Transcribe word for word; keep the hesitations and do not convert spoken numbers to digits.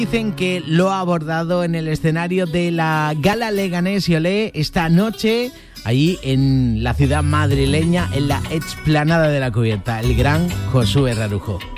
Dicen que lo ha abordado en el escenario de la Gala Leganés y Olé esta noche, allí en la ciudad madrileña, en la explanada de la Cubierta, el gran Josué Rarujo.